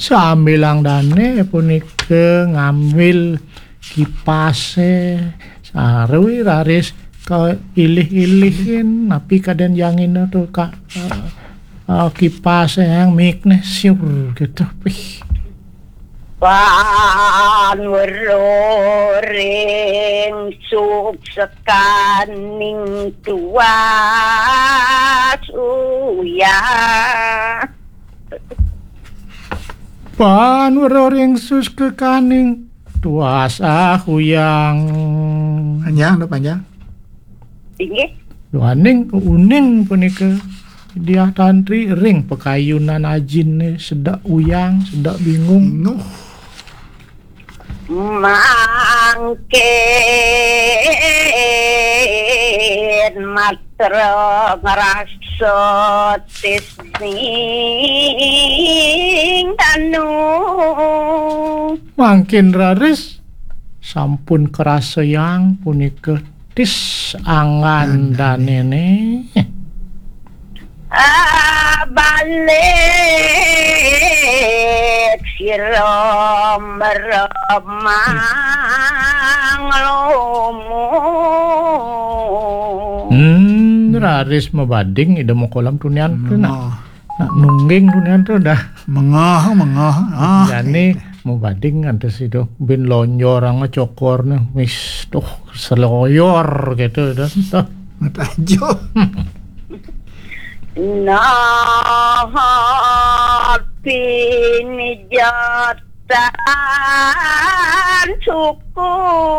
Samilang dane punika ngambil kipase sarwi raris ka ilih-ilihin napi kaden yangin tuh kak kipase yang magnesium gitu. Panweroring suksekaning tuas uya Panweroring suksekaning tuas huyang panjang tinggi Waning uning punika dia tantri ring pekayunan ajin sedak uyang sedak bingung mangkin matra ngerasa tisning tanu makin raris sampun kerasa yang punika tis angan dan ini balik sira meremang lomo raris mebading ida mau kolam tunian tuh nak nungging tunian tuh dah mengah jane mau bading antes itu bin lonjor ang cokor nih wis tuh seloyor gitu dah matajo pinijatan suku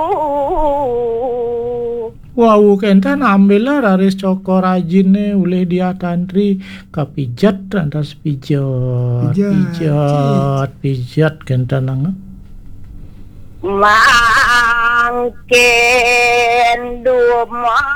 Wau kentan ambil lah raris cokor rajinnya oleh dia tantri kapijat antas pijat kentan nang mangken duma